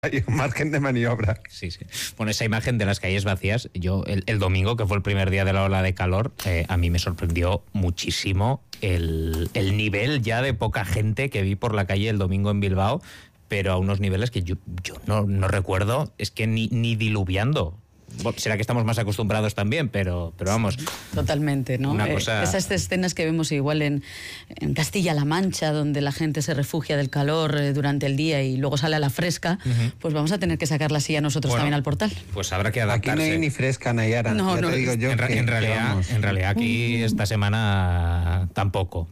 hay un margen de maniobra. Sí. Bueno, esa imagen de las calles vacías, yo el domingo, que fue el primer día de la ola de calor, a mí me sorprendió muchísimo el nivel ya de poca gente que vi por la calle el domingo en Bilbao, pero a unos niveles que yo no recuerdo, es que ni diluviando. Bueno, será que estamos más acostumbrados también, pero vamos. Totalmente, ¿no? Una cosa... Esas escenas que vemos igual en Castilla-La Mancha, donde la gente se refugia del calor durante el día y luego sale a la fresca, pues vamos a tener que sacarla así a nosotros también al portal. Pues habrá que adaptarse. Aquí no hay ni fresca, Nayara. No, te digo yo en realidad aquí esta semana tampoco.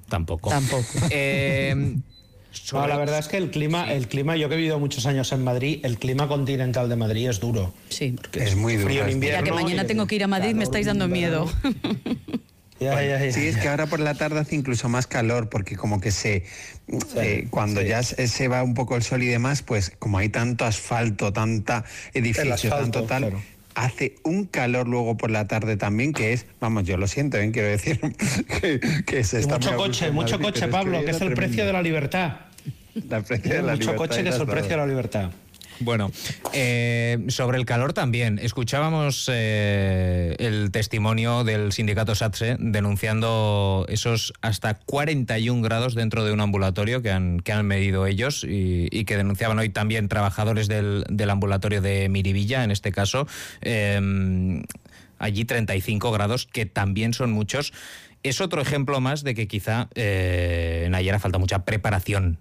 No, la verdad es que el clima, yo que he vivido muchos años en Madrid, el clima continental de Madrid es duro. Sí. Es muy duro. Frío en invierno. Mira que mañana tengo que ir a Madrid, me estáis dando miedo. Ya. Sí, es que ahora por la tarde hace incluso más calor, porque como que ya se va un poco el sol y demás, pues como hay tanto asfalto, tanta edificio, tanto tal... Claro. Hace un calor luego por la tarde también, que es, vamos, yo lo siento, quiero decir que se está... Mucho coche, Pablo, que es el precio de la libertad. Mucho coche, que es el precio de la libertad. Bueno, sobre el calor también. Escuchábamos el testimonio del sindicato SATSE denunciando esos hasta 41 grados dentro de un ambulatorio que han medido ellos y que denunciaban hoy también trabajadores del ambulatorio de Miribilla, en este caso. Allí 35 grados, que también son muchos. Es otro ejemplo más de que quizá en Nayara falta mucha preparación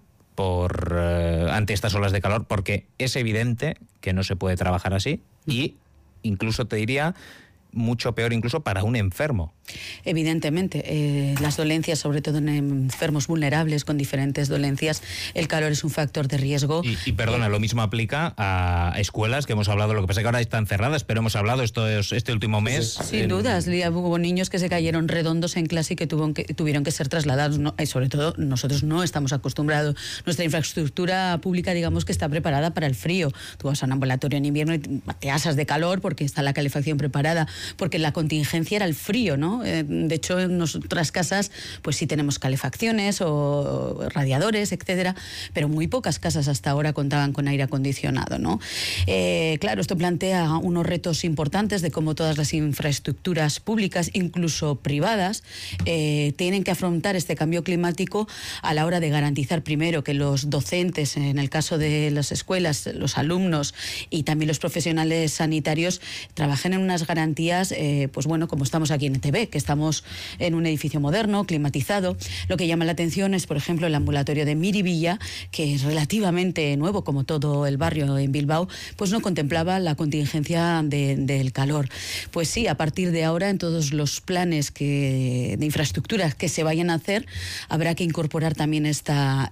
ante estas olas de calor, porque es evidente que no se puede trabajar así y incluso te diría mucho peor incluso para un enfermo. Evidentemente, las dolencias, sobre todo en enfermos vulnerables con diferentes dolencias, el calor es un factor de riesgo. Y perdona, lo mismo aplica a escuelas, que hemos hablado, lo que pasa es que ahora están cerradas, pero hemos hablado este último mes. Sin dudas, hubo niños que se cayeron redondos en clase y que tuvieron que ser trasladados, y sobre todo nosotros no estamos acostumbrados. Nuestra infraestructura pública, digamos que está preparada para el frío. Tú vas a un ambulatorio en invierno y te asas de calor porque está la calefacción preparada, porque la contingencia era el frío, ¿no? De hecho, en nuestras casas, pues sí tenemos calefacciones o radiadores, etcétera, pero muy pocas casas hasta ahora contaban con aire acondicionado, ¿no? Claro, esto plantea unos retos importantes de cómo todas las infraestructuras públicas, incluso privadas, tienen que afrontar este cambio climático a la hora de garantizar primero que los docentes, en el caso de las escuelas, los alumnos y también los profesionales sanitarios trabajen en unas garantías, pues bueno, como estamos aquí en ETV, que estamos en un edificio moderno, climatizado. Lo que llama la atención es, por ejemplo, el ambulatorio de Miribilla, que es relativamente nuevo, como todo el barrio en Bilbao, pues no contemplaba la contingencia del calor. Pues sí, a partir de ahora, en todos los planes de infraestructuras que se vayan a hacer, habrá que incorporar también esta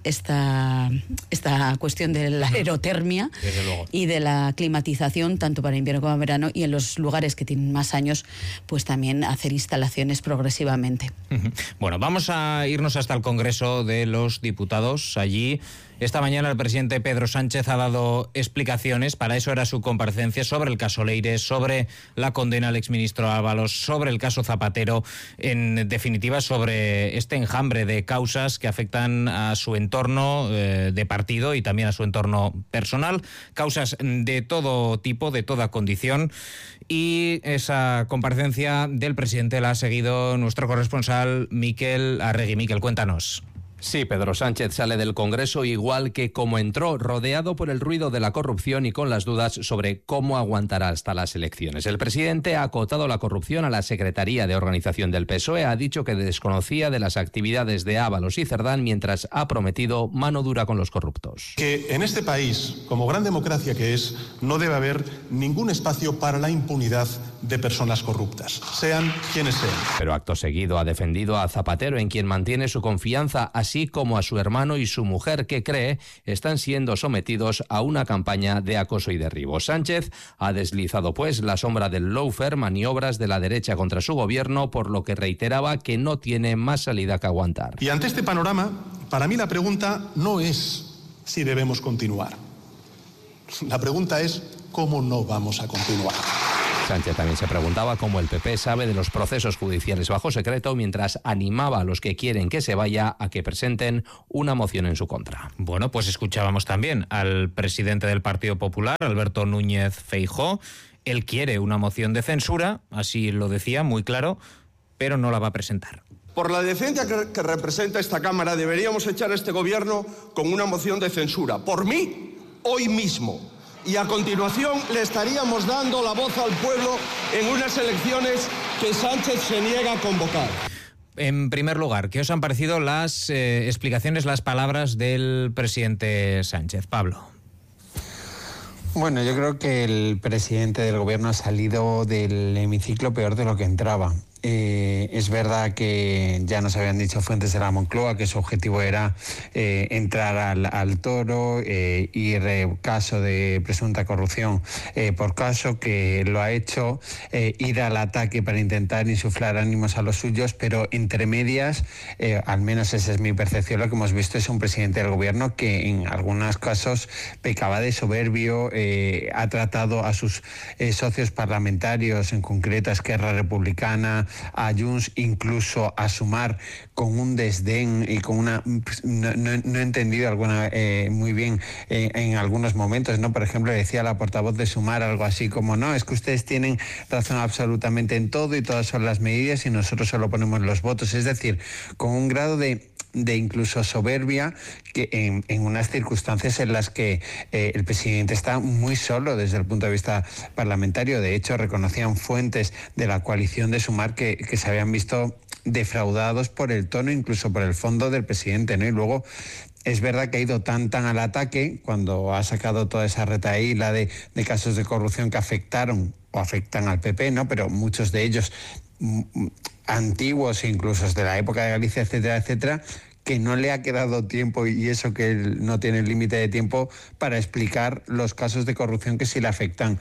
cuestión de la aerotermia y de la climatización, tanto para invierno como verano, y en los lugares que tienen más años, pues también hacer instalaciones progresivamente. Bueno, vamos a irnos hasta el Congreso de los Diputados. Allí, esta mañana, el presidente Pedro Sánchez ha dado explicaciones, para eso era su comparecencia, sobre el caso Leire, sobre la condena al exministro Ábalos, sobre el caso Zapatero, en definitiva sobre este enjambre de causas que afectan a su entorno de partido y también a su entorno personal, causas de todo tipo, de toda condición. Y esa comparecencia del presidente la ha seguido nuestro corresponsal Miquel Arregui. Miquel, cuéntanos. Sí, Pedro Sánchez sale del Congreso igual que como entró, rodeado por el ruido de la corrupción y con las dudas sobre cómo aguantará hasta las elecciones. El presidente ha acotado la corrupción a la Secretaría de Organización del PSOE, ha dicho que desconocía de las actividades de Ábalos y Cerdán, mientras ha prometido mano dura con los corruptos. Que en este país, como gran democracia que es, no debe haber ningún espacio para la impunidad de personas corruptas, sean quienes sean. Pero acto seguido ha defendido a Zapatero, en quien mantiene su confianza, así como a su hermano y su mujer, que cree están siendo sometidos a una campaña de acoso y derribo. Sánchez ha deslizado, pues, la sombra del lawfare, maniobras de la derecha contra su gobierno, por lo que reiteraba que no tiene más salida que aguantar. Y ante este panorama, para mí la pregunta no es si debemos continuar. La pregunta es cómo no vamos a continuar. Sánchez también se preguntaba cómo el PP sabe de los procesos judiciales bajo secreto, mientras animaba a los que quieren que se vaya a que presenten una moción en su contra. Bueno, pues escuchábamos también al presidente del Partido Popular, Alberto Núñez Feijóo. Él quiere una moción de censura, así lo decía muy claro, pero no la va a presentar. Por la decencia que representa esta Cámara, deberíamos echar a este Gobierno con una moción de censura. Por mí, hoy mismo. Y a continuación le estaríamos dando la voz al pueblo en unas elecciones que Sánchez se niega a convocar. En primer lugar, ¿qué os han parecido las explicaciones, las palabras del presidente Sánchez? Pablo. Bueno, yo creo que el presidente del gobierno ha salido del hemiciclo peor de lo que entraba. Es verdad que ya nos habían dicho fuentes de la Moncloa que su objetivo era entrar al toro, ir caso de presunta corrupción por caso, que lo ha hecho, ir al ataque para intentar insuflar ánimos a los suyos, pero entre medias, al menos esa es mi percepción, lo que hemos visto es un presidente del gobierno que en algunos casos pecaba de soberbio, ha tratado a sus socios parlamentarios, en concreto a Esquerra Republicana, a Junts, incluso a Sumar, con un desdén y con una... No he entendido muy bien en algunos momentos, ¿no? Por ejemplo, decía la portavoz de Sumar algo así como, no, es que ustedes tienen razón absolutamente en todo y todas son las medidas y nosotros solo ponemos los votos. Es decir, con un grado de incluso soberbia que en unas circunstancias en las que el presidente está muy solo desde el punto de vista parlamentario. De hecho, reconocían fuentes de la coalición de Sumar que se habían visto defraudados por el tono, incluso por el fondo del presidente, ¿no? Y luego es verdad que ha ido tan al ataque cuando ha sacado toda esa retahíla de casos de corrupción que afectaron o afectan al PP, ¿no? Pero muchos de ellos antiguos, incluso de la época de Galicia, etcétera, etcétera, que no le ha quedado tiempo, y eso que él no tiene límite de tiempo, para explicar los casos de corrupción que sí le afectan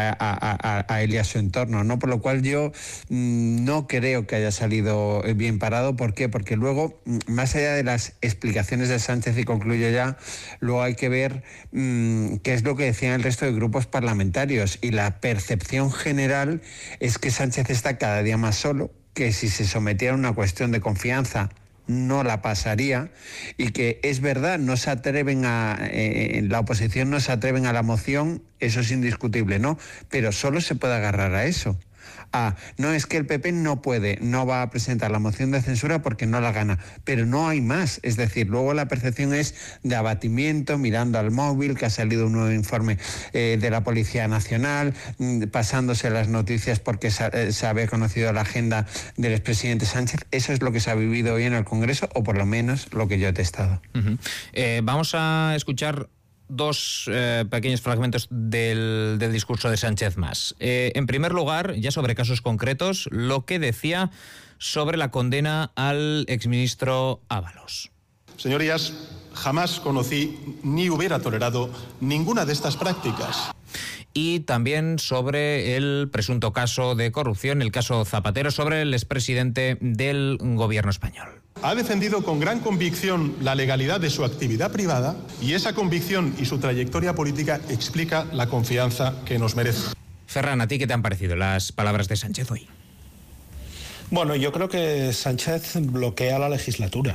a él y a su entorno, ¿no? Por lo cual yo no creo que haya salido bien parado. ¿Por qué? Porque luego, más allá de las explicaciones de Sánchez, y concluyo ya, luego hay que ver qué es lo que decían el resto de grupos parlamentarios, y la percepción general es que Sánchez está cada día más solo, que si se sometiera a una cuestión de confianza no la pasaría, y que es verdad, no se atreven la oposición no se atreven a la moción, eso es indiscutible, ¿no? Pero solo se puede agarrar a eso. No, es que el PP no va a presentar la moción de censura porque no la gana, pero no hay más. Es decir, luego la percepción es de abatimiento, mirando al móvil, que ha salido un nuevo informe de la Policía Nacional, pasándose las noticias porque se había conocido la agenda del expresidente Sánchez. Eso es lo que se ha vivido hoy en el Congreso, o por lo menos lo que yo he testado. Vamos a escuchar dos pequeños fragmentos del discurso de Sánchez más. En primer lugar, ya sobre casos concretos, lo que decía sobre la condena al exministro Ábalos. Señorías, jamás conocí ni hubiera tolerado ninguna de estas prácticas. Y también sobre el presunto caso de corrupción, el caso Zapatero, sobre el expresidente del gobierno español. Ha defendido con gran convicción la legalidad de su actividad privada, y esa convicción y su trayectoria política explica la confianza que nos merece. Ferran, ¿a ti qué te han parecido las palabras de Sánchez hoy? Bueno, yo creo que Sánchez bloquea la legislatura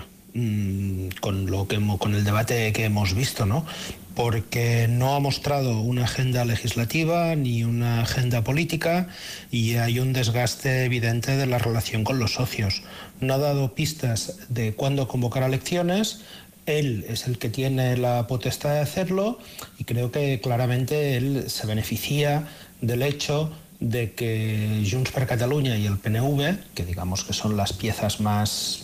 con el debate que hemos visto, ¿no? Porque no ha mostrado una agenda legislativa ni una agenda política, y hay un desgaste evidente de la relación con los socios. No ha dado pistas de cuándo convocar elecciones. Él es el que tiene la potestad de hacerlo, y creo que claramente él se beneficia del hecho de que Junts per Catalunya y el PNV, que digamos que son las piezas más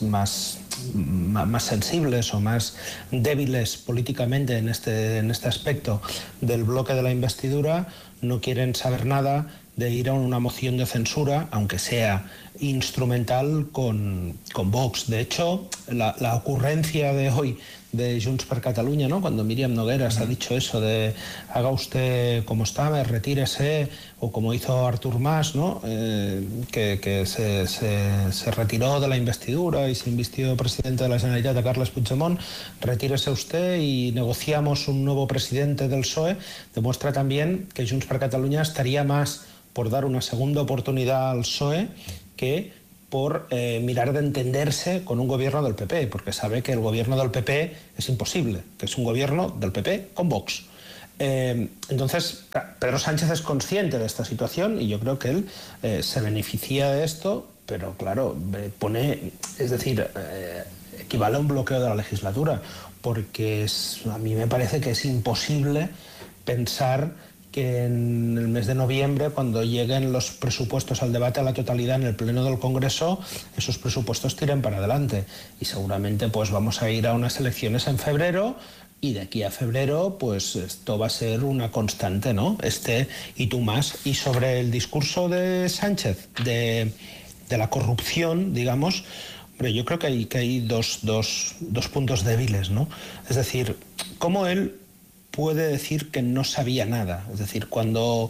sensibles o más débiles políticamente en este aspecto del bloque de la investidura, no quieren saber nada de ir a una moción de censura, aunque sea instrumental, con Vox. De hecho, la ocurrencia de hoy de Junts per Catalunya, ¿no? Cuando Míriam Nogueras ha dicho eso de haga usted como estaba, retírese, o como hizo Artur Mas, ¿no? Que se retiró de la investidura y se invistió presidente de la Generalitat a Carles Puigdemont, retírese usted y negociamos un nuevo presidente del PSOE, demuestra también que Junts per Catalunya estaría más por dar una segunda oportunidad al PSOE que por mirar de entenderse con un gobierno del PP, porque sabe que el gobierno del PP es imposible, que es un gobierno del PP con Vox. Entonces, Pedro Sánchez es consciente de esta situación y yo creo que él se beneficia de esto, pero claro, equivale a un bloqueo de la legislatura, porque a mí me parece que es imposible pensar que en el mes de noviembre, cuando lleguen los presupuestos al debate a la totalidad en el Pleno del Congreso, esos presupuestos tiren para adelante. Y seguramente pues vamos a ir a unas elecciones en febrero, y de aquí a febrero pues esto va a ser una constante, ¿no? Y tú más. Y sobre el discurso de Sánchez, de la corrupción, digamos, hombre, yo creo que hay dos puntos débiles, ¿no? Es decir, cómo él puede decir que no sabía nada. Es decir, cuando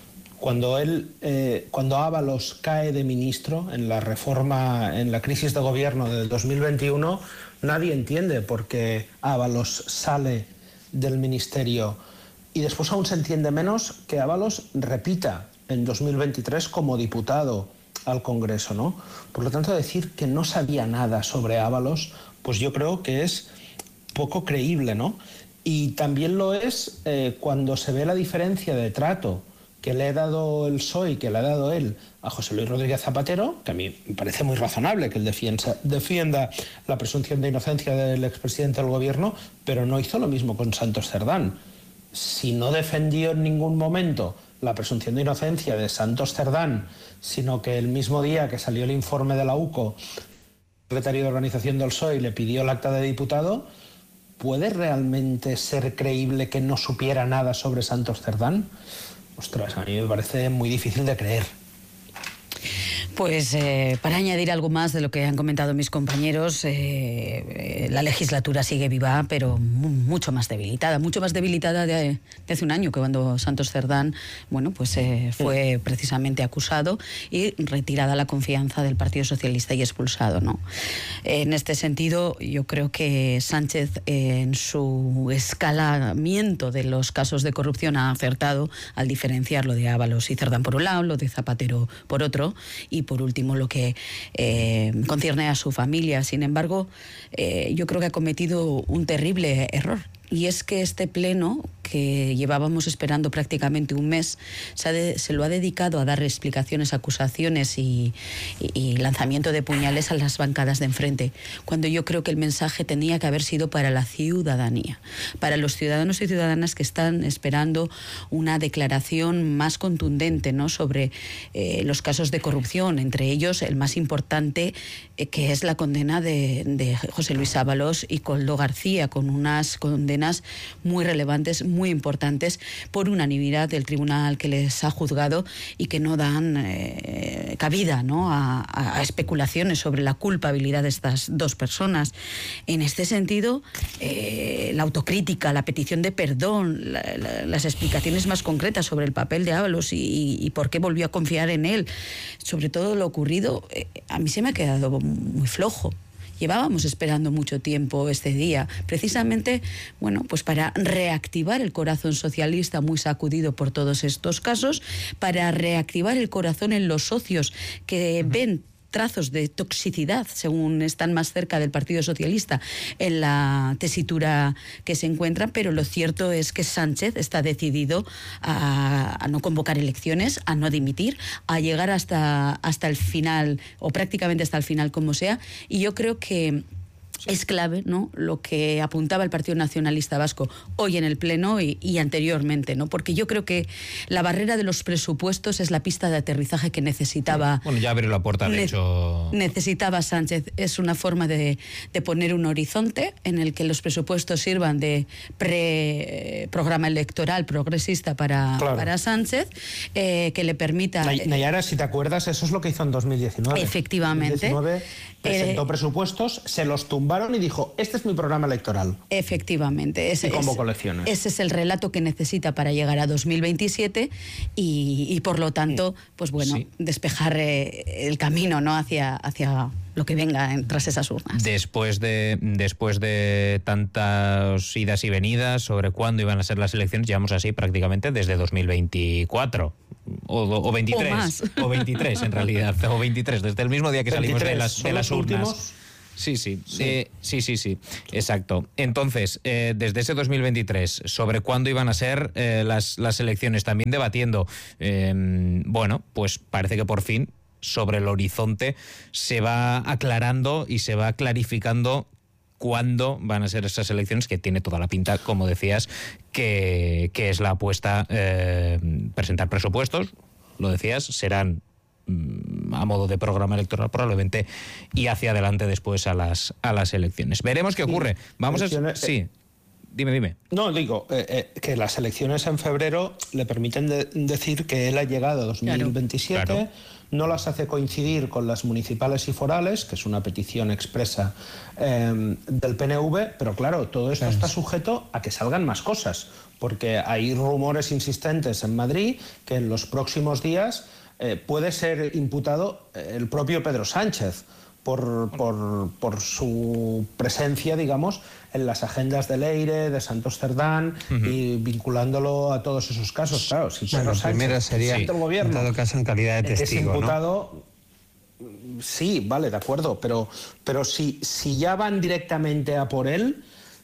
Ábalos cae de ministro en la reforma, en la crisis de gobierno de 2021, nadie entiende por qué Ábalos sale del ministerio. Y después aún se entiende menos que Ábalos repita en 2023 como diputado al Congreso, ¿no? Por lo tanto, decir que no sabía nada sobre Ábalos, pues yo creo que es poco creíble, ¿no? Y también lo es cuando se ve la diferencia de trato que le ha dado el PSOE y que le ha dado él a José Luis Rodríguez Zapatero, que a mí me parece muy razonable que él defienda la presunción de inocencia del expresidente del gobierno, pero no hizo lo mismo con Santos Cerdán. Si no defendió en ningún momento la presunción de inocencia de Santos Cerdán, sino que el mismo día que salió el informe de la UCO, el secretario de organización del PSOE le pidió el acta de diputado, ¿puede realmente ser creíble que no supiera nada sobre Santos Cerdán? Ostras, a mí me parece muy difícil de creer. Pues para añadir algo más de lo que han comentado mis compañeros, la legislatura sigue viva, pero mucho más debilitada de hace un año, que cuando Santos Cerdán, fue precisamente acusado y retirada la confianza del Partido Socialista y expulsado, ¿no? En este sentido, yo creo que Sánchez, en su escalamiento de los casos de corrupción, ha acertado al diferenciar lo de Ábalos y Cerdán por un lado, lo de Zapatero por otro, y por último lo que concierne a su familia. Sin embargo, yo creo que ha cometido un terrible error. Y es que este pleno, que llevábamos esperando prácticamente un mes, se lo ha dedicado a dar explicaciones, acusaciones y lanzamiento de puñales a las bancadas de enfrente, cuando yo creo que el mensaje tenía que haber sido para la ciudadanía, para los ciudadanos y ciudadanas que están esperando una declaración más contundente, ¿no?, sobre los casos de corrupción, entre ellos el más importante, que es la condena de José Luis Ábalos y Koldo García, con unas condenas muy relevantes, muy importantes, por unanimidad del tribunal que les ha juzgado, y que no dan cabida, ¿no?, a especulaciones sobre la culpabilidad de estas dos personas. En este sentido, la autocrítica, la petición de perdón, las explicaciones más concretas sobre el papel de Ábalos y por qué volvió a confiar en él, sobre todo lo ocurrido, a mí se me ha quedado muy flojo. Llevábamos esperando mucho tiempo este día, precisamente, pues para reactivar el corazón socialista muy sacudido por todos estos casos, para reactivar el corazón en los socios que ven trazos de toxicidad, según están más cerca del Partido Socialista, en la tesitura que se encuentra, pero lo cierto es que Sánchez está decidido a no convocar elecciones, a no dimitir, a llegar hasta el final, o prácticamente hasta el final, como sea, y yo creo que es clave, ¿no?, lo que apuntaba el Partido Nacionalista Vasco hoy en el Pleno y anteriormente, ¿no?, porque yo creo que la barrera de los presupuestos es la pista de aterrizaje que necesitaba. Bueno, ya abrió la puerta, de hecho. Necesitaba Sánchez. Es una forma de poner un horizonte en el que los presupuestos sirvan de programa electoral progresista para Sánchez, que le permita. Nayara, si te acuerdas, eso es lo que hizo en 2019. Efectivamente. En 2019 presentó presupuestos, se los tumbaron agruparon y dijo, este es mi programa electoral. Efectivamente. Y convocó elecciones. Ese es el relato que necesita para llegar a 2027 y por lo tanto, pues bueno, despejar el camino, ¿no?, hacia lo que venga tras esas urnas. Después de tantas idas y venidas sobre cuándo iban a ser las elecciones, llevamos así prácticamente desde 2024. O 23. O más. O 23, en realidad. O 23, desde el mismo día que 23, salimos de las urnas. Sí, exacto. Entonces, desde ese 2023, sobre cuándo iban a ser las elecciones, también debatiendo, bueno, pues parece que por fin sobre el horizonte se va aclarando y se va clarificando cuándo van a ser esas elecciones, que tiene toda la pinta, como decías, que es la apuesta, presentar presupuestos, lo decías, serán a modo de programa electoral probablemente, y hacia adelante después a las elecciones. Veremos qué ocurre. Vamos a... Sí. Dime. No, digo que las elecciones en febrero le permiten decir que él ha llegado a 2027, claro. No las hace coincidir con las municipales y forales, que es una petición expresa del PNV, pero claro, todo esto está sujeto a que salgan más cosas, porque hay rumores insistentes en Madrid que en los próximos días puede ser imputado el propio Pedro Sánchez por su presencia, digamos, en las agendas de Leire, de Santos Cerdán, y vinculándolo a todos esos casos. Claro, si Pedro Sánchez, primero sería, el gobierno, en todo caso, en calidad de testigo, es imputado, ¿no? Sí, vale, de acuerdo, pero si ya van directamente a por él,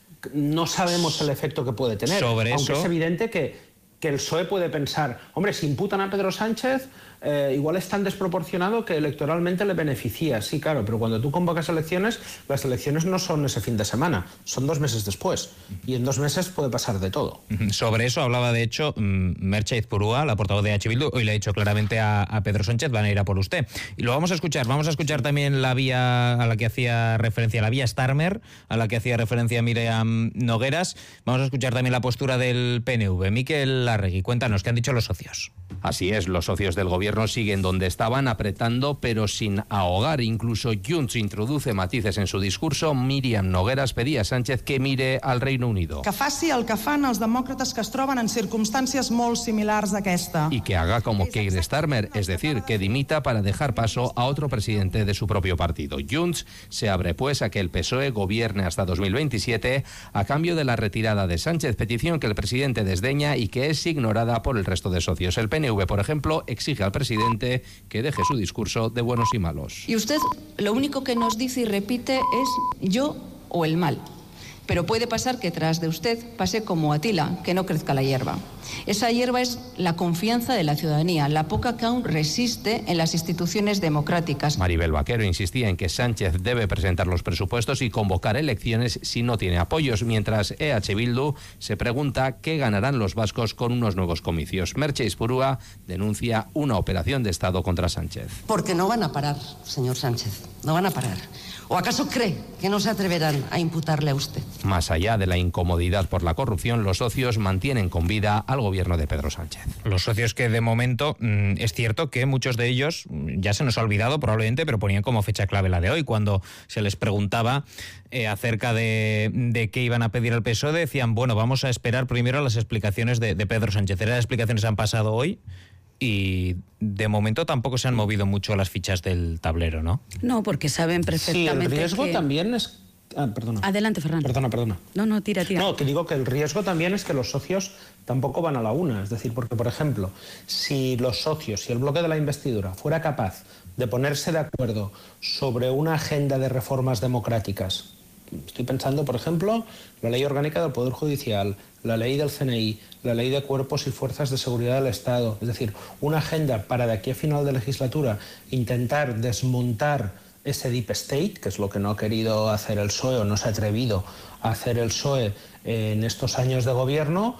no sabemos el efecto que puede tener. Sobre aunque eso es evidente que el PSOE puede pensar, hombre, si imputan a Pedro Sánchez, igual es tan desproporcionado que electoralmente le beneficia. Sí, claro, pero cuando tú convocas elecciones, las elecciones no son ese fin de semana, son 2 meses después. Y en 2 meses puede pasar de todo. Sobre eso hablaba, de hecho, Merche Izpurúa, la portavoz de H. Bildu. Hoy le ha dicho claramente a Pedro Sánchez, van a ir a por usted. Y lo vamos a escuchar. Vamos a escuchar también la vía a la que hacía referencia, la vía Starmer, a la que hacía referencia Míriam Nogueras. Vamos a escuchar también la postura del PNV. Miquel Arregui, cuéntanos, ¿qué han dicho los socios? Así es, los socios del gobierno siguen donde estaban, apretando pero sin ahogar. Incluso Junts introduce matices en su discurso. Míriam Nogueras pedía a Sánchez que mire al Reino Unido. Que faci el que fan els demòcrates que es troben en circumstàncies molt similars a aquesta. Y que haga como Keir Starmer, es decir, que dimita para dejar paso a otro presidente de su propio partido. Junts se abre pues a que el PSOE gobierne hasta 2027 a cambio de la retirada de Sánchez, petición que el presidente desdeña y que es ignorada por el resto de socios. El PNV, por ejemplo, exige al presidente que deje su discurso de buenos y malos. Y usted lo único que nos dice y repite es yo o el mal. Pero puede pasar que tras de usted pase como Atila, que no crezca la hierba. Esa hierba es la confianza de la ciudadanía, la poca que aún resiste en las instituciones democráticas. Maribel Vaquero insistía en que Sánchez debe presentar los presupuestos y convocar elecciones si no tiene apoyos, mientras EH Bildu se pregunta qué ganarán los vascos con unos nuevos comicios. Merche Izpurúa denuncia una operación de Estado contra Sánchez. Porque no van a parar, señor Sánchez, no van a parar. ¿O acaso cree que no se atreverán a imputarle a usted? Más allá de la incomodidad por la corrupción, los socios mantienen con vida al gobierno de Pedro Sánchez. Los socios que de momento, es cierto que muchos de ellos, ya se nos ha olvidado probablemente, pero ponían como fecha clave la de hoy, cuando se les preguntaba acerca de qué iban a pedir al PSOE, decían, bueno, vamos a esperar primero las explicaciones de Pedro Sánchez. Las explicaciones han pasado hoy y de momento tampoco se han movido mucho las fichas del tablero, ¿no? No, porque saben perfectamente. Sí, el riesgo que... también es... perdona. Adelante, Ferran. Perdona. No, tira. No, que digo que el riesgo también es que los socios tampoco van a la una. Es decir, porque, por ejemplo, si los socios, si el bloque de la investidura fuera capaz de ponerse de acuerdo sobre una agenda de reformas democráticas, estoy pensando, por ejemplo, la ley orgánica del Poder Judicial, la ley del CNI, la ley de cuerpos y fuerzas de seguridad del Estado, es decir, una agenda para de aquí a final de legislatura intentar desmontar ese deep state, que es lo que no ha querido hacer el PSOE o no se ha atrevido a hacer el PSOE en estos años de gobierno,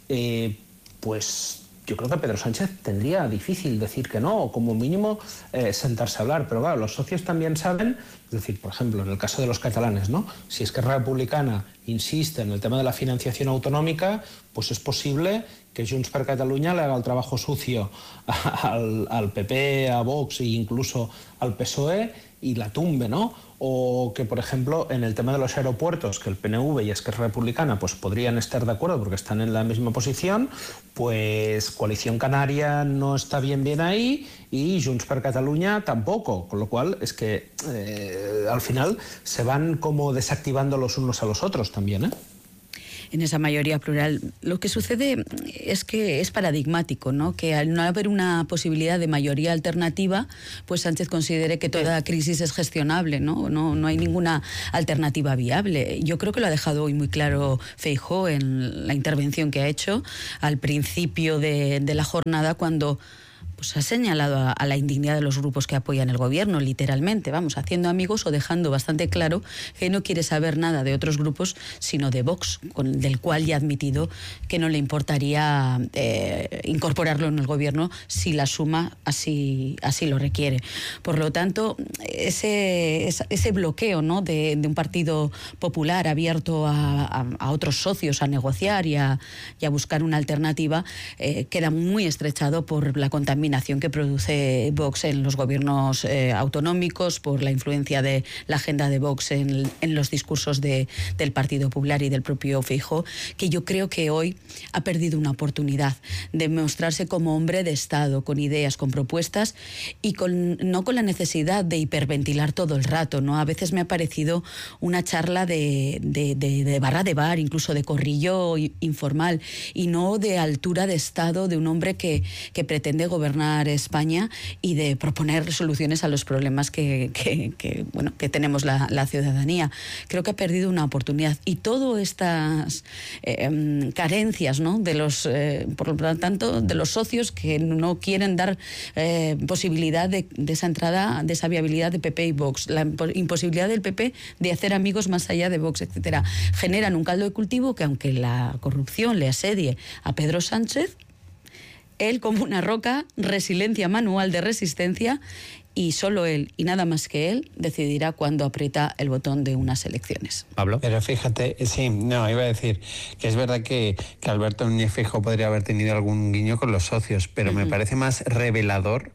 pues yo creo que Pedro Sánchez tendría difícil decir que no, o como mínimo sentarse a hablar. Pero claro, los socios también saben, es decir, por ejemplo, en el caso de los catalanes, ¿no? Si Esquerra Republicana insiste en el tema de la financiación autonómica, pues es posible que Junts per Catalunya le haga el trabajo sucio al PP, a Vox e incluso al PSOE, y la tumbe, ¿no? O que, por ejemplo, en el tema de los aeropuertos, que el PNV y Esquerra Republicana pues podrían estar de acuerdo porque están en la misma posición, pues Coalición Canaria no está bien ahí y Junts per Catalunya tampoco, con lo cual es que al final se van como desactivando los unos a los otros también, ¿eh? En esa mayoría plural. Lo que sucede es que es paradigmático, ¿no? Que al no haber una posibilidad de mayoría alternativa, pues Sánchez considere que toda crisis es gestionable, ¿no? No hay ninguna alternativa viable. Yo creo que lo ha dejado hoy muy claro Feijóo en la intervención que ha hecho al principio de la jornada, cuando pues ha señalado a la indignidad de los grupos que apoyan el gobierno, literalmente, vamos, haciendo amigos o dejando bastante claro que no quiere saber nada de otros grupos, sino de Vox, del cual ya ha admitido que no le importaría incorporarlo en el gobierno si la suma así lo requiere. Por lo tanto, ese bloqueo, ¿no?, de un partido popular abierto a otros socios a negociar y a buscar una alternativa, queda muy estrechado por la contaminación que produce Vox en los gobiernos autonómicos, por la influencia de la agenda de Vox en los discursos del Partido Popular y del propio Feijóo, que yo creo que hoy ha perdido una oportunidad de mostrarse como hombre de Estado, con ideas, con propuestas y no con la necesidad de hiperventilar todo el rato, ¿no? A veces me ha parecido una charla de barra de bar, incluso de corrillo informal, y no de altura de Estado de un hombre que pretende gobernar España y de proponer soluciones a los problemas que tenemos la ciudadanía. Creo que ha perdido una oportunidad, y todas estas carencias, ¿no?, por lo tanto, de los socios que no quieren dar posibilidad de esa entrada, de esa viabilidad de PP y Vox, la imposibilidad del PP de hacer amigos más allá de Vox, etcétera, generan un caldo de cultivo que, aunque la corrupción le asedie a Pedro Sánchez, él, como una roca, resiliencia manual de resistencia, y solo él y nada más que él decidirá cuándo aprieta el botón de unas elecciones. Pablo. Pero fíjate, iba a decir que es verdad que Alberto Núñez Feijóo podría haber tenido algún guiño con los socios, pero me parece más revelador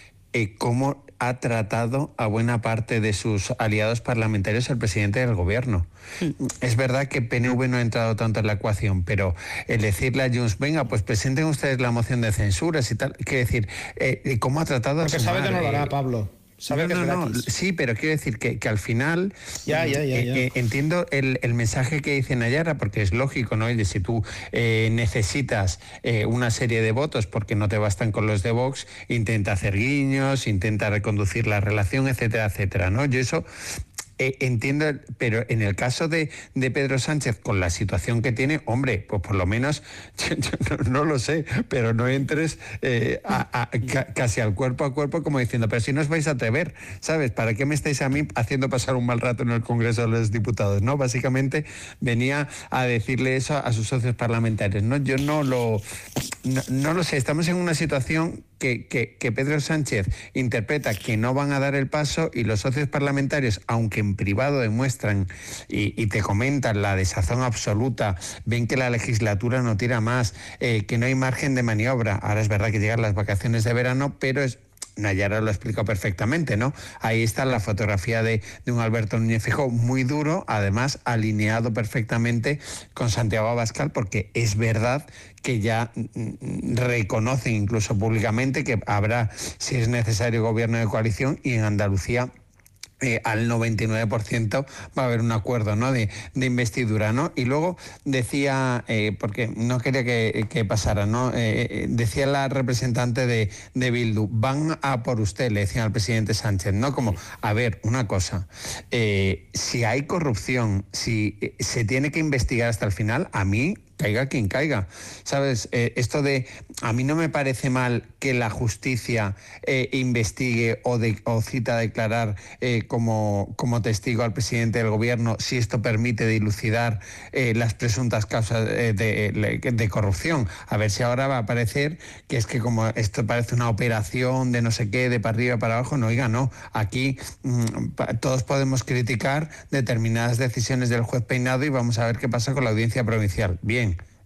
cómo ha tratado a buena parte de sus aliados parlamentarios el presidente del gobierno. Es verdad que PNV no ha entrado tanto en la ecuación, pero el decirle a Junts, venga, pues presenten ustedes la moción de censuras y tal, quiere decir, ¿cómo ha tratado porque a sumar? Sabe que no lo hará, Pablo. No, sí, pero quiero decir que al final ya. Entiendo el mensaje que dice Nayara, porque es lógico, ¿no? Y si tú necesitas una serie de votos porque no te bastan con los de Vox, intenta hacer guiños, intenta reconducir la relación, etcétera, etcétera, ¿no? Yo eso entiendo, pero en el caso de Pedro Sánchez, con la situación que tiene, hombre, pues por lo menos, yo no lo sé, pero no entres casi al cuerpo a cuerpo como diciendo, pero si no os vais a atrever, ¿sabes? ¿Para qué me estáis a mí haciendo pasar un mal rato en el Congreso de los Diputados? ¿No? Básicamente venía a decirle eso a sus socios parlamentarios, ¿no? Yo no lo sé, estamos en una situación que Pedro Sánchez interpreta que no van a dar el paso, y los socios parlamentarios, aunque en privado demuestran y te comentan la desazón absoluta, ven que la legislatura no tira más, que no hay margen de maniobra. Ahora es verdad que llegan las vacaciones de verano, pero Nayara lo ha explicado perfectamente, ¿no? Ahí está la fotografía de un Alberto Núñez Feijóo muy duro, además alineado perfectamente con Santiago Abascal, porque es verdad que ya reconocen incluso públicamente que habrá, si es necesario, gobierno de coalición, y en Andalucía al 99% va a haber un acuerdo, ¿no?, de investidura, ¿no? Y luego decía, porque no quería que pasara, ¿no? Decía la representante de Bildu, van a por usted, le decían al presidente Sánchez, ¿no? Como, a ver, una cosa, si hay corrupción, si se tiene que investigar hasta el final, a mí, caiga quien caiga, ¿sabes? Esto de, a mí no me parece mal que la justicia investigue o cita a declarar como testigo al presidente del gobierno, si esto permite dilucidar las presuntas causas de corrupción. A ver si ahora va a parecer que es que como esto parece una operación de no sé qué, de para arriba, para abajo. No, oiga, no. Aquí todos podemos criticar determinadas decisiones del juez Peinado y vamos a ver qué pasa con la audiencia provincial. Bien.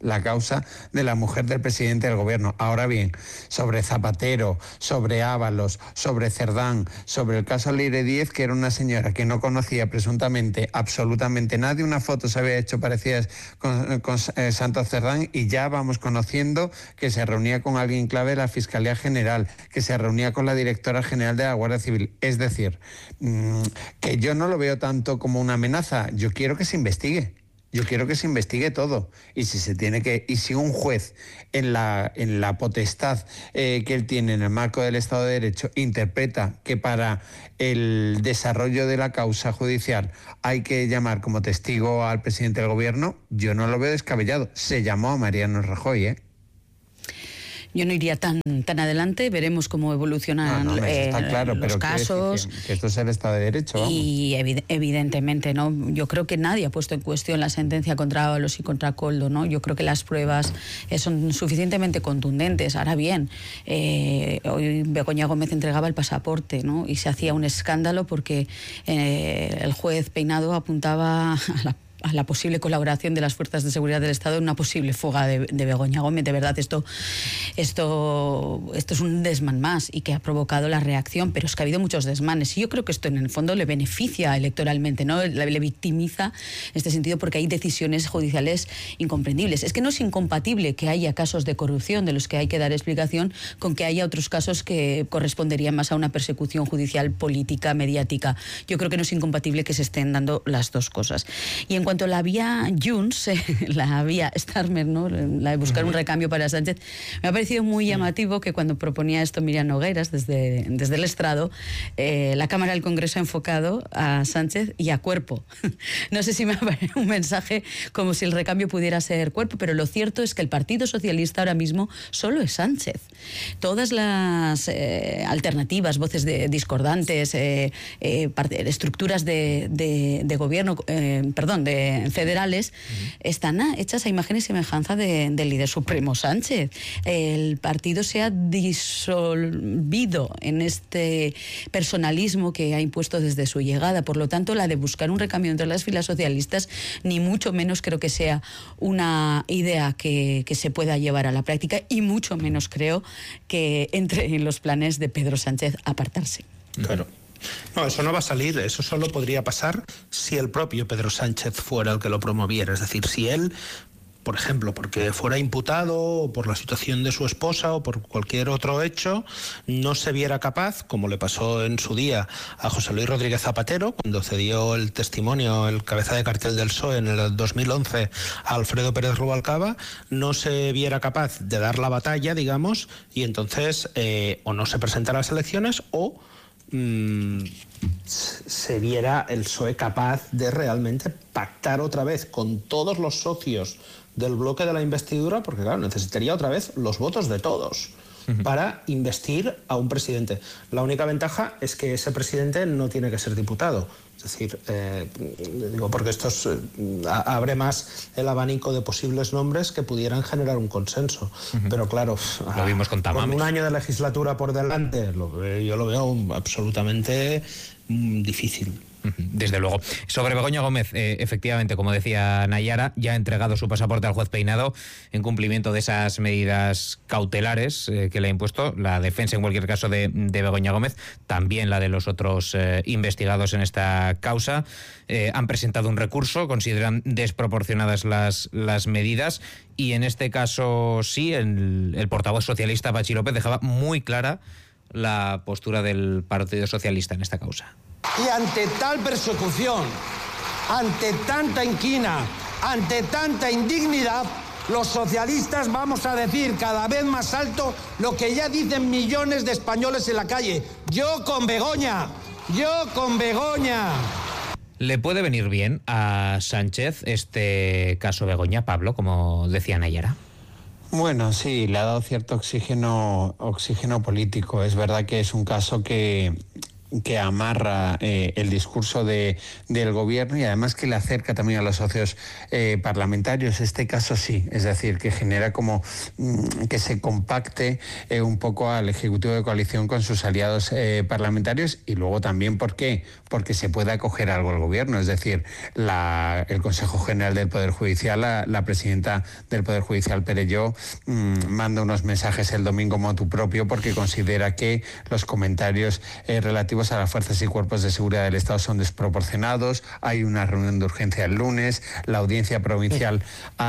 la causa de la mujer del presidente del gobierno. Ahora bien, sobre Zapatero, sobre Ábalos, sobre Cerdán, sobre el caso Leire Díez, que era una señora que no conocía presuntamente absolutamente nadie, una foto se había hecho parecida con Santos Cerdán, y ya vamos conociendo que se reunía con alguien clave de la Fiscalía General, que se reunía con la directora general de la Guardia Civil. Es decir, que yo no lo veo tanto como una amenaza, yo quiero que se investigue. Yo quiero que se investigue todo, y si un juez en la potestad que él tiene en el marco del Estado de Derecho interpreta que para el desarrollo de la causa judicial hay que llamar como testigo al presidente del gobierno, yo no lo veo descabellado. Se llamó a Mariano Rajoy, ¿eh? Yo no iría tan adelante, veremos cómo evolucionan está claro, los casos. Que esto es el Estado de Derecho, vamos. Y evidentemente, ¿no? Yo creo que nadie ha puesto en cuestión la sentencia contra Ábalos y contra Koldo, ¿no? Yo creo que las pruebas son suficientemente contundentes. Ahora bien, hoy Begoña Gómez entregaba el pasaporte, ¿no? Y se hacía un escándalo porque el juez Peinado apuntaba a la posible colaboración de las fuerzas de seguridad del Estado en una posible fuga de Begoña Gómez. De verdad, esto es un desmán más y que ha provocado la reacción, pero es que ha habido muchos desmanes. Y yo creo que esto en el fondo le beneficia electoralmente, ¿no? Le victimiza en este sentido, porque hay decisiones judiciales incomprendibles. Es que no es incompatible que haya casos de corrupción de los que hay que dar explicación con que haya otros casos que corresponderían más a una persecución judicial, política, mediática. Yo creo que no es incompatible que se estén dando las dos cosas. Y en cuanto a la vía Junts, la vía Starmer, ¿no? La de buscar un recambio para Sánchez, me ha parecido muy llamativo que cuando proponía esto Miriam Nogueras desde el estrado, la Cámara del Congreso ha enfocado a Sánchez y a Cuerpo. No sé si me parece un mensaje como si el recambio pudiera ser Cuerpo, pero lo cierto es que el Partido Socialista ahora mismo solo es Sánchez. Todas las alternativas, voces discordantes, estructuras de gobierno, de federales, están hechas a imagen y semejanza del líder supremo Sánchez. El partido se ha disolvido en este personalismo que ha impuesto desde su llegada. Por lo tanto, la de buscar un recambio entre las filas socialistas, ni mucho menos creo que sea una idea que se pueda llevar a la práctica, y mucho menos creo que entre en los planes de Pedro Sánchez apartarse. Claro. No, eso no va a salir, eso solo podría pasar si el propio Pedro Sánchez fuera el que lo promoviera, es decir, si él, por ejemplo, porque fuera imputado o por la situación de su esposa o por cualquier otro hecho, no se viera capaz, como le pasó en su día a José Luis Rodríguez Zapatero, cuando cedió el testimonio, el cabeza de cartel del PSOE en el 2011 a Alfredo Pérez Rubalcaba, no se viera capaz de dar la batalla, digamos, y entonces o no se presentara a las elecciones o se viera el PSOE capaz de realmente pactar otra vez con todos los socios del bloque de la investidura, porque claro, necesitaría otra vez los votos de todos para investir a un presidente. La única ventaja es que ese presidente no tiene que ser diputado. Es decir, porque esto abre más el abanico de posibles nombres que pudieran generar un consenso. Pero claro, lo vimos con un año de legislatura por delante, yo lo veo absolutamente difícil. Desde luego. Sobre Begoña Gómez, efectivamente, como decía Nayara, ya ha entregado su pasaporte al juez Peinado en cumplimiento de esas medidas cautelares que le ha impuesto la defensa, en cualquier caso, de Begoña Gómez, también la de los otros investigados en esta causa. Han presentado un recurso, consideran desproporcionadas las medidas, y en este caso sí, el portavoz socialista Pachi López dejaba muy clara la postura del Partido Socialista en esta causa. Y ante tal persecución, ante tanta inquina, ante tanta indignidad, los socialistas vamos a decir cada vez más alto lo que ya dicen millones de españoles en la calle: yo con Begoña, yo con Begoña. ¿Le puede venir bien a Sánchez este caso Begoña, Pablo, como decía Nayara? Bueno, sí, le ha dado cierto oxígeno político. Es verdad que es un caso que que amarra el discurso del gobierno y además que le acerca también a los socios parlamentarios. Este caso sí, es decir, que genera como que se compacte un poco al Ejecutivo de coalición con sus aliados parlamentarios, y luego también, ¿por qué? Porque se puede acoger algo el gobierno, es decir, el Consejo General del Poder Judicial, la presidenta del Poder Judicial, Perelló, manda unos mensajes el domingo motu propio porque considera que los comentarios relativos a las fuerzas y cuerpos de seguridad del Estado son desproporcionados. Hay una reunión de urgencia el lunes. La Audiencia Provincial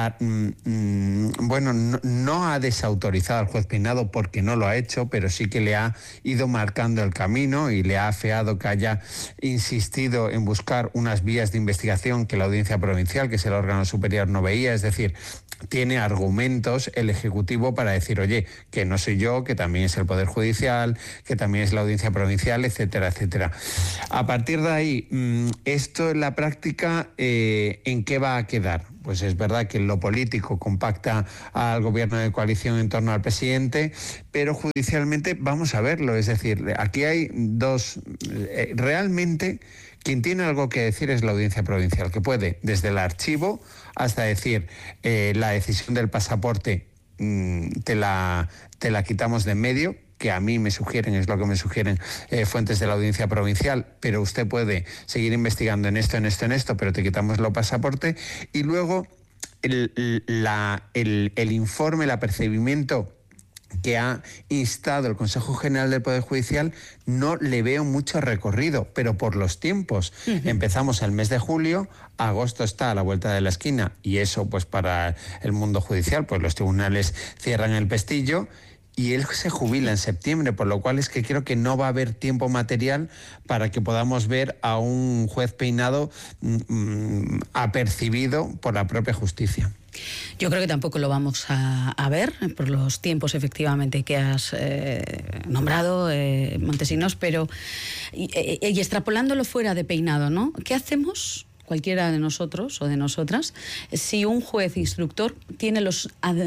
no ha desautorizado al juez Peinado porque no lo ha hecho, pero sí que le ha ido marcando el camino y le ha afeado que haya insistido en buscar unas vías de investigación que la Audiencia Provincial, que es el órgano superior, no veía. Es decir, tiene argumentos el Ejecutivo para decir, oye, que no soy yo, que también es el Poder Judicial, que también es la Audiencia Provincial, etcétera, etcétera. A partir de ahí, esto en la práctica, ¿en qué va a quedar? Pues es verdad que lo político compacta al gobierno de coalición en torno al presidente, pero judicialmente vamos a verlo. Es decir, aquí hay dos... realmente, quien tiene algo que decir es la Audiencia Provincial, que puede, desde el archivo hasta decir la decisión del pasaporte te la quitamos de en medio, que a mí me sugieren, es lo que me sugieren fuentes de la Audiencia Provincial, pero usted puede seguir investigando en esto, pero te quitamos el pasaporte. Y luego el informe, el apercibimiento que ha instado el Consejo General del Poder Judicial, no le veo mucho recorrido, pero por los tiempos. Empezamos el mes de julio, agosto está a la vuelta de la esquina, y eso pues para el mundo judicial, pues los tribunales cierran el pestillo, y él se jubila en septiembre, por lo cual es que creo que no va a haber tiempo material para que podamos ver a un juez Peinado apercibido por la propia justicia. Yo creo que tampoco lo vamos a ver por los tiempos efectivamente que has nombrado, Montesinos, pero y extrapolándolo fuera de Peinado, ¿no? ¿Qué hacemos? Cualquiera de nosotros o de nosotras, si un juez instructor tiene las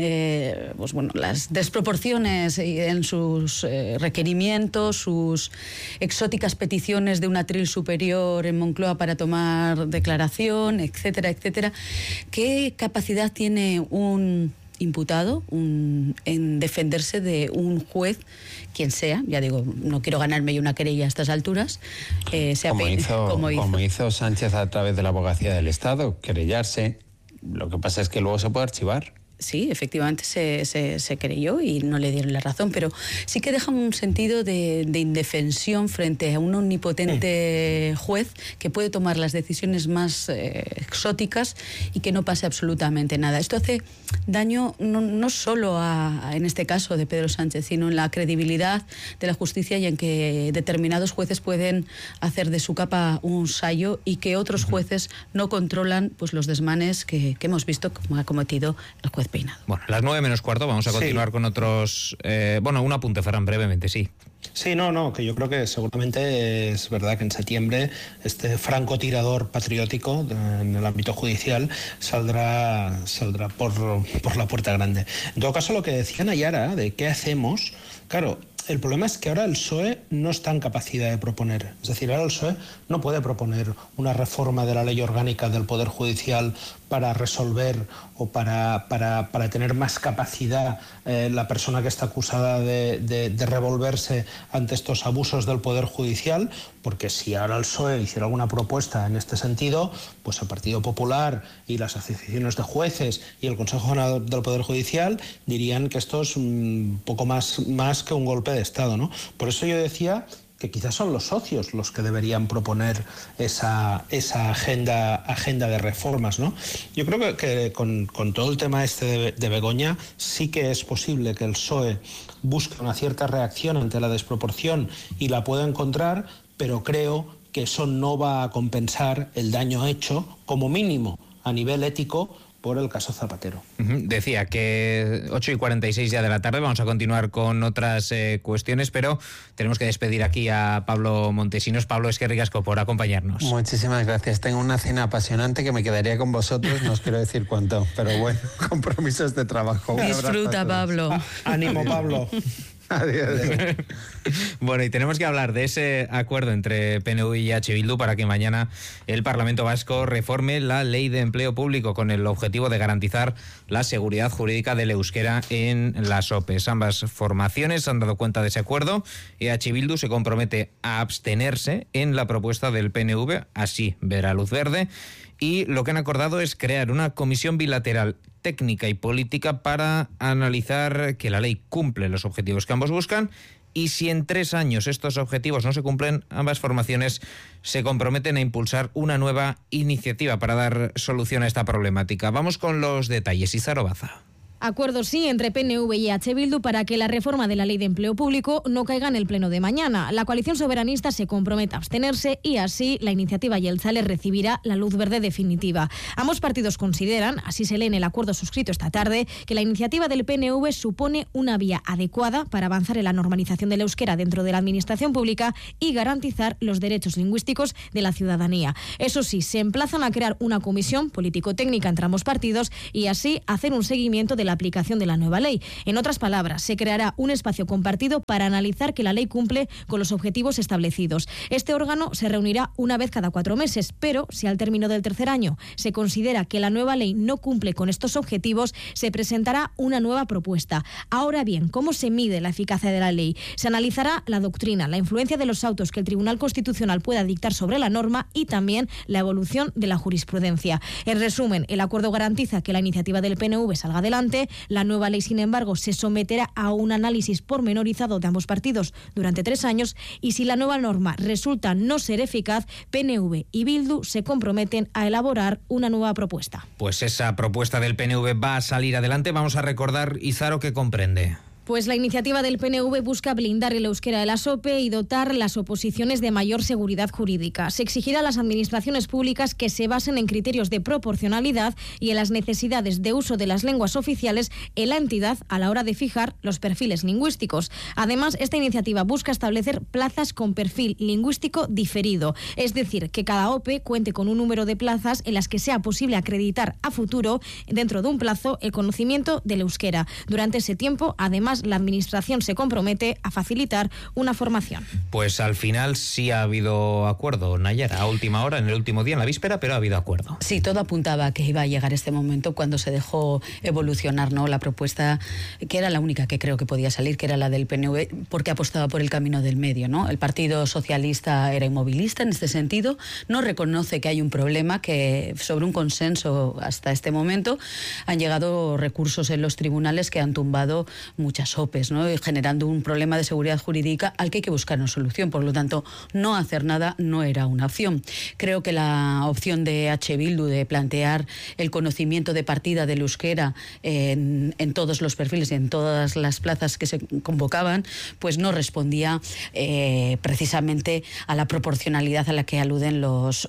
desproporciones en sus requerimientos, sus exóticas peticiones de un atril superior en Moncloa para tomar declaración, etcétera, etcétera, ¿qué capacidad tiene un imputado en defenderse de un juez, quien sea? Ya digo, no quiero ganarme yo una querella a estas alturas. Como hizo Sánchez a través de la Abogacía del Estado, querellarse. Lo que pasa es que luego se puede archivar. Sí, efectivamente se creyó y no le dieron la razón, pero sí que deja un sentido de indefensión frente a un omnipotente juez que puede tomar las decisiones más exóticas y que no pase absolutamente nada. Esto hace daño no solo en este caso de Pedro Sánchez, sino en la credibilidad de la justicia y en que determinados jueces pueden hacer de su capa un sayo y que otros jueces no controlan pues los desmanes que hemos visto como ha cometido el juez Peinado. Bueno, a las 9:15 vamos a continuar con otros... un apunte, Ferran, brevemente, sí. Sí, que yo creo que seguramente es verdad que en septiembre este francotirador patriótico en el ámbito judicial saldrá por la puerta grande. En todo caso, lo que decía Nayara de qué hacemos, claro, el problema es que ahora el PSOE no está en capacidad de proponer. Es decir, ahora el PSOE no puede proponer una reforma de la ley orgánica del Poder Judicial para resolver o para tener más capacidad la persona que está acusada de revolverse ante estos abusos del Poder Judicial, porque si ahora el PSOE hiciera alguna propuesta en este sentido, pues el Partido Popular y las asociaciones de jueces y el Consejo General del Poder Judicial dirían que esto es un poco más que un golpe de Estado, ¿no? Por eso yo decía que quizás son los socios los que deberían proponer esa agenda de reformas, ¿no? Yo creo que con todo el tema este de Begoña sí que es posible que el PSOE busque una cierta reacción ante la desproporción y la pueda encontrar, pero creo que eso no va a compensar el daño hecho, como mínimo a nivel ético, por el caso Zapatero. Decía que 8:46 ya de la tarde, vamos a continuar con otras cuestiones, pero tenemos que despedir aquí a Pablo Montesinos. Pablo, eskerrik asko por acompañarnos. Muchísimas gracias. Tengo una cena apasionante que me quedaría con vosotros, no os quiero decir cuánto, pero bueno, compromisos de trabajo. Disfruta, Pablo. Ánimo, Pablo. Adiós. Bueno, y tenemos que hablar de ese acuerdo entre PNV y EH Bildu para que mañana el Parlamento Vasco reforme la Ley de Empleo Público con el objetivo de garantizar la seguridad jurídica del euskera en las OPEs. Ambas formaciones han dado cuenta de ese acuerdo. EH Bildu se compromete a abstenerse en la propuesta del PNV, así verá luz verde. Y lo que han acordado es crear una comisión bilateral técnica y política para analizar que la ley cumple los objetivos que ambos buscan, y si en 3 años estos objetivos no se cumplen, ambas formaciones se comprometen a impulsar una nueva iniciativa para dar solución a esta problemática. Vamos con los detalles. Izaro Baza. Acuerdo sí entre PNV y EH Bildu para que la reforma de la Ley de Empleo Público no caiga en el pleno de mañana. La coalición soberanista se compromete a abstenerse y así la iniciativa Jeltzale recibirá la luz verde definitiva. Ambos partidos consideran, así se lee en el acuerdo suscrito esta tarde, que la iniciativa del PNV supone una vía adecuada para avanzar en la normalización del euskera dentro de la administración pública y garantizar los derechos lingüísticos de la ciudadanía. Eso sí, se emplazan a crear una comisión político-técnica entre ambos partidos y así hacer un seguimiento de la aplicación de la nueva ley. En otras palabras, se creará un espacio compartido para analizar que la ley cumple con los objetivos establecidos. Este órgano se reunirá una vez cada 4 meses, pero si al término del 3er año se considera que la nueva ley no cumple con estos objetivos, se presentará una nueva propuesta. Ahora bien, ¿cómo se mide la eficacia de la ley? Se analizará la doctrina, la influencia de los autos que el Tribunal Constitucional pueda dictar sobre la norma y también la evolución de la jurisprudencia. En resumen, el acuerdo garantiza que la iniciativa del PNV salga adelante. La nueva ley, sin embargo, se someterá a un análisis pormenorizado de ambos partidos durante 3 años y si la nueva norma resulta no ser eficaz, PNV y Bildu se comprometen a elaborar una nueva propuesta. Pues esa propuesta del PNV va a salir adelante. Vamos a recordar, Izaro, qué comprende. Pues la iniciativa del PNV busca blindar el euskera de la SOPE y dotar las oposiciones de mayor seguridad jurídica. Se exigirá a las administraciones públicas que se basen en criterios de proporcionalidad y en las necesidades de uso de las lenguas oficiales en la entidad a la hora de fijar los perfiles lingüísticos. Además, esta iniciativa busca establecer plazas con perfil lingüístico diferido, es decir, que cada OPE cuente con un número de plazas en las que sea posible acreditar a futuro, dentro de un plazo, el conocimiento del euskera. Durante ese tiempo, además, la Administración se compromete a facilitar una formación. Pues al final sí ha habido acuerdo, Nayara, a última hora, en el último día, en la víspera, pero ha habido acuerdo. Sí, todo apuntaba a que iba a llegar este momento cuando se dejó evolucionar, ¿no?, la propuesta, que era la única que creo que podía salir, que era la del PNV, porque apostaba por el camino del medio, ¿no? El Partido Socialista era inmovilista en este sentido, no reconoce que hay un problema, que sobre un consenso hasta este momento han llegado recursos en los tribunales que han tumbado muchas OPEs, ¿no?, generando un problema de seguridad jurídica al que hay que buscar una solución. Por lo tanto, no hacer nada no era una opción. Creo que la opción de EH Bildu de plantear el conocimiento de partida del euskera en todos los perfiles y en todas las plazas que se convocaban, pues no respondía precisamente a la proporcionalidad a la que aluden los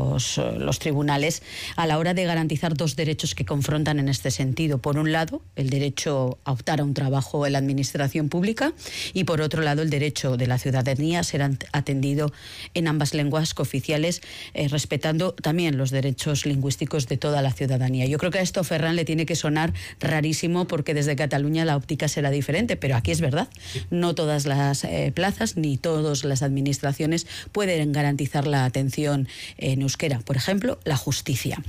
tribunales a la hora de garantizar 2 derechos que confrontan en este sentido. Por un lado, el derecho a optar a un trabajo en la administración pública y por otro lado el derecho de la ciudadanía a ser atendido en ambas lenguas cooficiales, respetando también los derechos lingüísticos de toda la ciudadanía. Yo creo que a esto, Ferran, le tiene que sonar rarísimo porque desde Cataluña la óptica será diferente, pero aquí es verdad, no todas las plazas ni todas las administraciones pueden garantizar la atención en euskera. Por ejemplo, la justicia.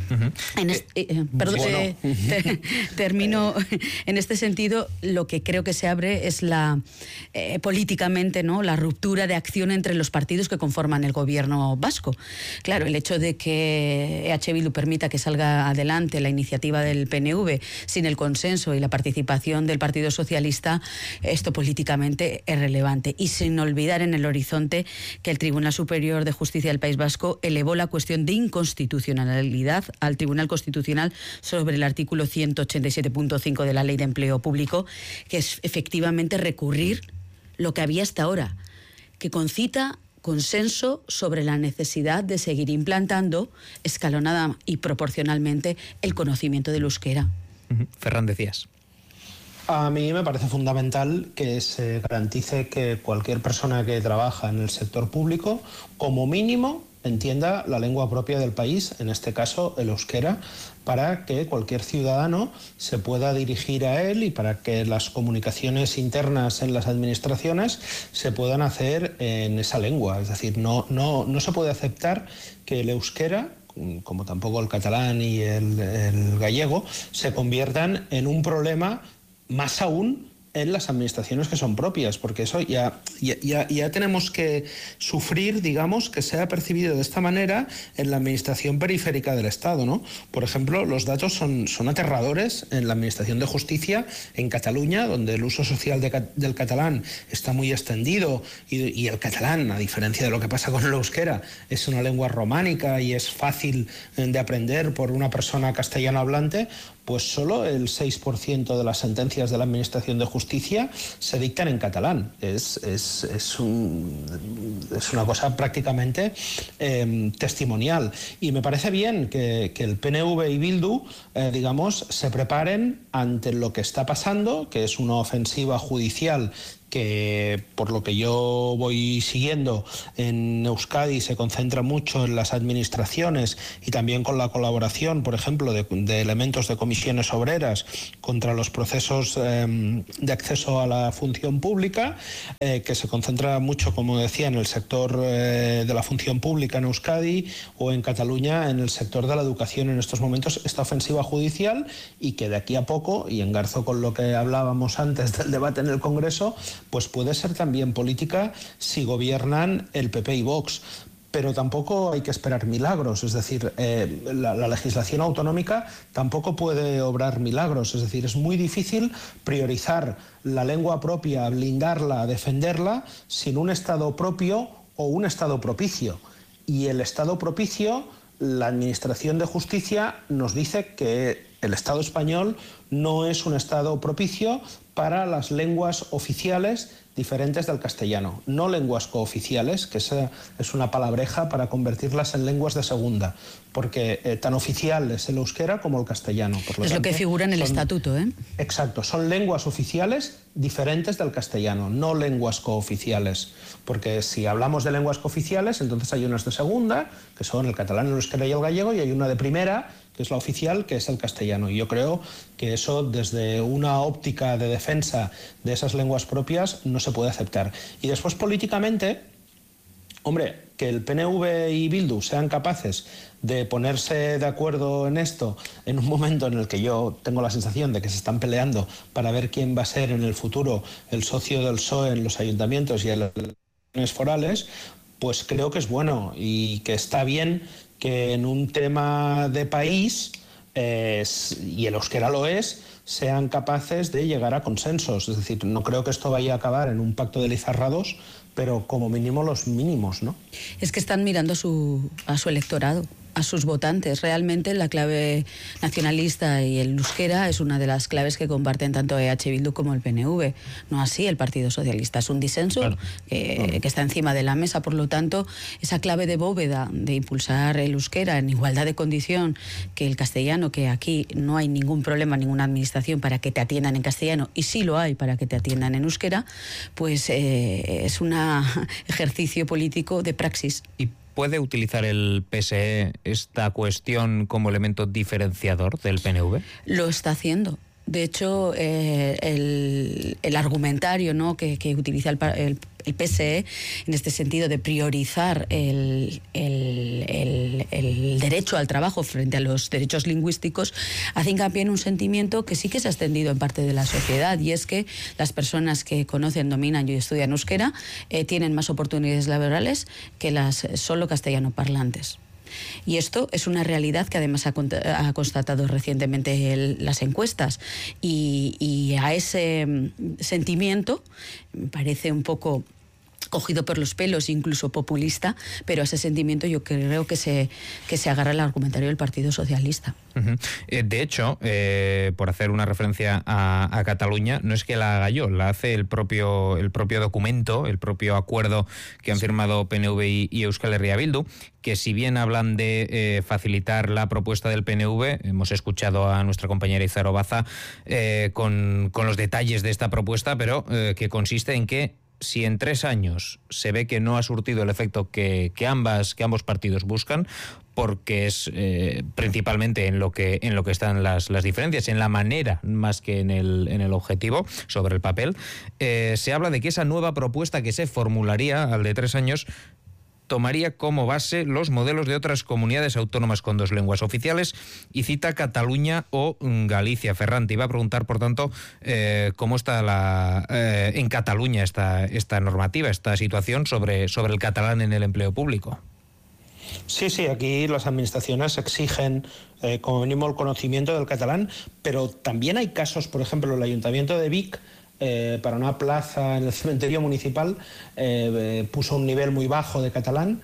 Termino en este sentido. Lo que creo que se abre es políticamente, ¿no?, la ruptura de acción entre los partidos que conforman el gobierno vasco. Claro, el hecho de que EH Bildu permita que salga adelante la iniciativa del PNV sin el consenso y la participación del Partido Socialista, esto políticamente es relevante. Y sin olvidar en el horizonte que el Tribunal Superior de Justicia del País Vasco elevó la cuestión de inconstitucionalidad al Tribunal Constitucional sobre el artículo 187.5 de la Ley de Empleo Público, que es efectivamente recurrir lo que había hasta ahora, que concita consenso sobre la necesidad de seguir implantando escalonada y proporcionalmente el conocimiento del euskera. Ferran, decías. A mí me parece fundamental que se garantice que cualquier persona que trabaja en el sector público, como mínimo, entienda la lengua propia del país, en este caso el euskera, para que cualquier ciudadano se pueda dirigir a él y para que las comunicaciones internas en las administraciones se puedan hacer en esa lengua. Es decir, no se puede aceptar que el euskera, como tampoco el catalán y el gallego, se conviertan en un problema, más aún en las administraciones que son propias, porque eso ya tenemos que sufrir, digamos, que sea percibido de esta manera en la administración periférica del Estado, ¿no? Por ejemplo, los datos son aterradores en la administración de justicia en Cataluña, donde el uso social del catalán está muy extendido y el catalán, a diferencia de lo que pasa con el euskera, es una lengua románica y es fácil de aprender por una persona castellano hablante. Pues solo el 6% de las sentencias de la Administración de Justicia se dictan en catalán. Es una cosa prácticamente testimonial. Y me parece bien que el PNV y Bildu, digamos, se preparen ante lo que está pasando, que es una ofensiva judicial que, por lo que yo voy siguiendo, en Euskadi se concentra mucho en las administraciones y también con la colaboración, por ejemplo, de elementos de comisiones obreras contra los procesos de acceso a la función pública, que se concentra mucho, como decía, en el sector de la función pública en Euskadi o en Cataluña en el sector de la educación en estos momentos, esta ofensiva judicial, y que de aquí a poco, y engarzo con lo que hablábamos antes del debate en el Congreso, pues puede ser también política si gobiernan el PP y Vox. Pero tampoco hay que esperar milagros, es decir, la legislación autonómica tampoco puede obrar milagros, es decir, es muy difícil priorizar la lengua propia, blindarla, defenderla, sin un Estado propio o un Estado propicio. Y el Estado propicio, la Administración de Justicia nos dice que el Estado español no es un Estado propicio para las lenguas oficiales diferentes del castellano, no lenguas cooficiales, que es una palabreja para convertirlas en lenguas de segunda, porque tan oficial es el euskera como el castellano. Por lo que figura en el estatuto, ¿eh? Exacto, son lenguas oficiales diferentes del castellano, no lenguas cooficiales, porque si hablamos de lenguas cooficiales, entonces hay unas de segunda, que son el catalán, el euskera y el gallego, y hay una de primera, que es la oficial, que es el castellano. Y yo creo que eso, desde una óptica de defensa de esas lenguas propias, no se puede aceptar. Y después, políticamente, hombre, que el PNV y Bildu sean capaces de ponerse de acuerdo en esto en un momento en el que yo tengo la sensación de que se están peleando para ver quién va a ser en el futuro el socio del PSOE en los ayuntamientos y en las elecciones forales, pues creo que es bueno y que está bien que en un tema de país, y el euskera lo es, sean capaces de llegar a consensos. Es decir, no creo que esto vaya a acabar en un pacto de Lizarrados, pero como mínimo los mínimos, ¿no? Es que están mirando a su electorado, a sus votantes. Realmente la clave nacionalista y el euskera es una de las claves que comparten tanto EH Bildu como el PNV. No así el Partido Socialista. Es un disenso que está encima de la mesa. Por lo tanto, esa clave de bóveda de impulsar el euskera en igualdad de condición que el castellano, que aquí no hay ningún problema, ninguna administración para que te atiendan en castellano, y sí lo hay para que te atiendan en euskera, pues es un ejercicio político de praxis. ¿Y puede utilizar el PSE esta cuestión como elemento diferenciador del PNV? Lo está haciendo. De hecho, el argumentario, ¿no?, que utiliza el PSE en este sentido de priorizar el derecho al trabajo frente a los derechos lingüísticos hace hincapié en un sentimiento que sí que se ha extendido en parte de la sociedad, y es que las personas que conocen, dominan y estudian euskera tienen más oportunidades laborales que las solo castellano parlantes. Y esto es una realidad que además ha constatado recientemente las encuestas, y a ese sentimiento, me parece un poco cogido por los pelos, incluso populista, pero a ese sentimiento yo creo que se agarra el argumentario del Partido Socialista. De hecho, por hacer una referencia a Cataluña, no es que la haga yo, la hace el propio documento, el propio acuerdo que han firmado PNV y Euskal Herria Bildu, que si bien hablan de facilitar la propuesta del PNV, hemos escuchado a nuestra compañera Izaro Baza con los detalles de esta propuesta, pero que consiste en que si en 3 años se ve que no ha surtido el efecto que ambos partidos buscan, porque es principalmente en lo que están las diferencias, en la manera más que en el objetivo, sobre el papel, se habla de que esa nueva propuesta que se formularía al de 3 años tomaría como base los modelos de otras comunidades autónomas con 2 lenguas oficiales y cita Cataluña o Galicia. Ferran, te iba a preguntar, por tanto, cómo está en Cataluña esta normativa, esta situación sobre el catalán en el empleo público. Sí, aquí las administraciones exigen como mínimo el conocimiento del catalán, pero también hay casos, por ejemplo, el Ayuntamiento de Vic, para una plaza en el cementerio municipal, puso un nivel muy bajo de catalán,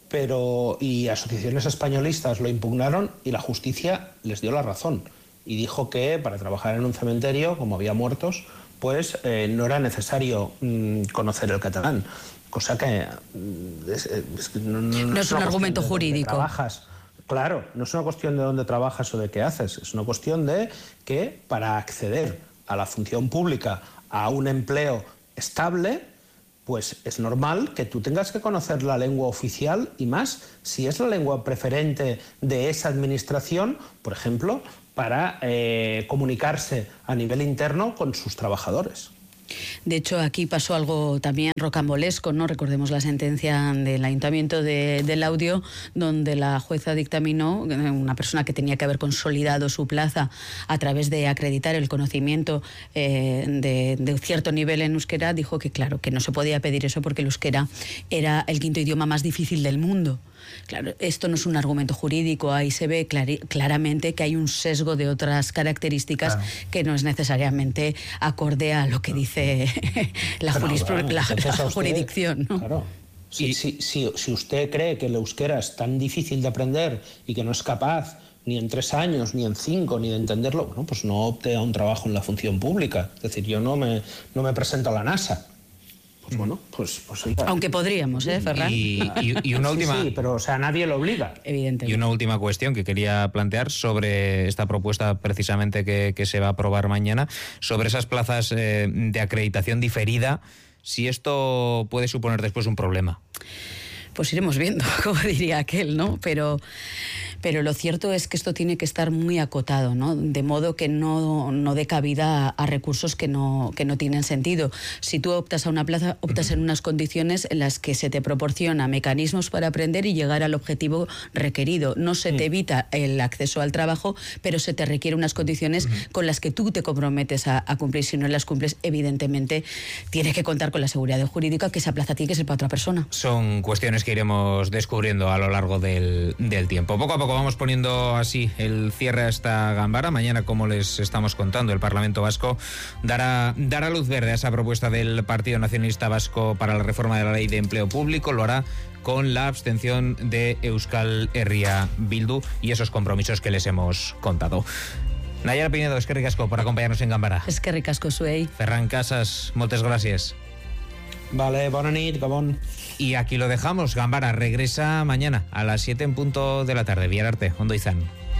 y asociaciones españolistas lo impugnaron y la justicia les dio la razón y dijo que para trabajar en un cementerio, como había muertos, pues no era necesario conocer el catalán, cosa que no es un argumento jurídico. Claro, no es una cuestión de dónde trabajas o de qué haces, es una cuestión de que para acceder a la función pública, a un empleo estable, pues es normal que tú tengas que conocer la lengua oficial, y más si es la lengua preferente de esa administración, por ejemplo, para comunicarse a nivel interno con sus trabajadores. De hecho, aquí pasó algo también rocambolesco, ¿no? Recordemos la sentencia del Ayuntamiento de Laudio, donde la jueza dictaminó, una persona que tenía que haber consolidado su plaza a través de acreditar el conocimiento de cierto nivel en euskera, dijo que claro, que no se podía pedir eso porque el euskera era el 5º idioma más difícil del mundo. Claro, esto no es un argumento jurídico, ahí se ve claramente que hay un sesgo de otras características, claro, que no es necesariamente acorde a lo que dice la jurisdicción, ¿no? Claro. Si usted cree que el euskera es tan difícil de aprender y que no es capaz ni en 3 años, ni en 5, ni de entenderlo, bueno, pues no opte a un trabajo en la función pública. Es decir, yo no me presento a la NASA. Pues bueno, pues oiga. Aunque podríamos, Ferran. Y una última... Sí, pero o sea, nadie lo obliga. Evidentemente. Y una última cuestión que quería plantear sobre esta propuesta precisamente que se va a aprobar mañana, sobre esas plazas de acreditación diferida, si esto puede suponer después un problema. Pues iremos viendo, como diría aquel, ¿no? Pero lo cierto es que esto tiene que estar muy acotado, ¿no? De modo que no dé cabida a recursos que no tienen sentido. Si tú optas a una plaza, optas en unas condiciones en las que se te proporciona mecanismos para aprender y llegar al objetivo requerido. No se te evita el acceso al trabajo, pero se te requiere unas condiciones con las que tú te comprometes a cumplir. Si no las cumples, evidentemente tienes que contar con la seguridad jurídica que esa plaza tiene que ser para otra persona. Son cuestiones que iremos descubriendo a lo largo del tiempo. Poco a poco vamos poniendo así el cierre a esta gambara. Mañana, como les estamos contando, el Parlamento Vasco dará luz verde a esa propuesta del Partido Nacionalista Vasco para la reforma de la Ley de Empleo Público. Lo hará con la abstención de Euskal Herria Bildu y esos compromisos que les hemos contado. Nayara Pinedo, eskerrik asko por acompañarnos en Gambara. Eskerrik asko zuei. Ferran Casas, moltes gràcies. Vale, bona nit, Gabón. Y aquí lo dejamos. Gambara regresa mañana a las 7 en punto de la tarde. Biararte, Ondo izan.